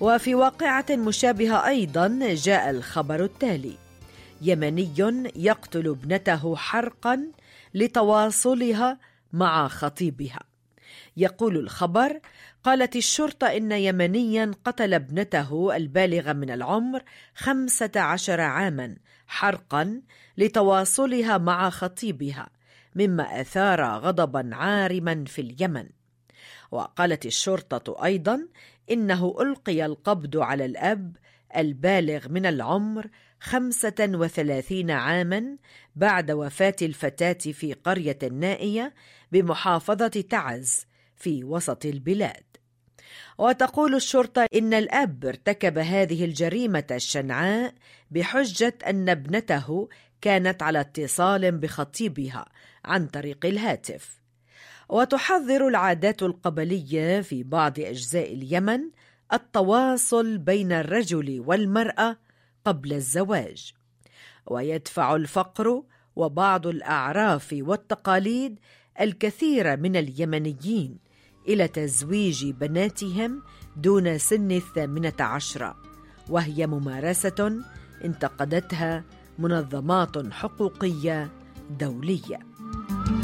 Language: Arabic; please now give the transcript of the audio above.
وفي واقعة مشابهة أيضا جاء الخبر التالي: يمني يقتل ابنته حرقا لتواصلها مع خطيبها. يقول الخبر: قالت الشرطة إن يمنيا قتل ابنته البالغة من العمر 15 عاما حرقا لتواصلها مع خطيبها، مما أثار غضبا عارما في اليمن. وقالت الشرطة أيضا إنه ألقي القبض على الأب البالغ من العمر 35 عاما بعد وفاة الفتاة في قرية نائية بمحافظة تعز في وسط البلاد. وتقول الشرطة إن الأب ارتكب هذه الجريمة الشنعاء بحجة أن ابنته كانت على اتصال بخطيبها عن طريق الهاتف. وتحذر العادات القبلية في بعض أجزاء اليمن التواصل بين الرجل والمرأة قبل الزواج، ويدفع الفقر وبعض الأعراف والتقاليد الكثير من اليمنيين إلى تزويج بناتهم دون سن 18، وهي ممارسة انتقدتها منظمات حقوقية دولية.